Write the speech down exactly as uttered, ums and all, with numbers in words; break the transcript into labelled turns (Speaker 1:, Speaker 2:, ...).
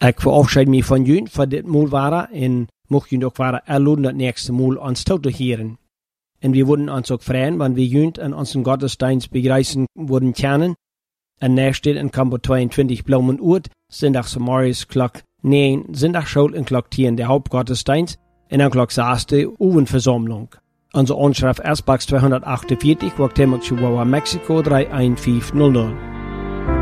Speaker 1: Ik verabschied me van jullie voor dit moel waren en mocht jullie ook waren erloden dat nächste moel ons toe te heren. En we würden uns auch freuen, wenn wir jullie an unseren Gottesdienst begreifen würden kennen. En nächst steht in Kampo tweeëntwintig Bloemen Uurt, zondags morgens klok negen, zondagschool en klok tien de Hauptgottesdienst en dan klok zes de Oevenversammlung. Onze onschrift Ersbachs tweehonderdachtensveertig, Guatemala, Chihuahua, Mexico drei eins fünf null null.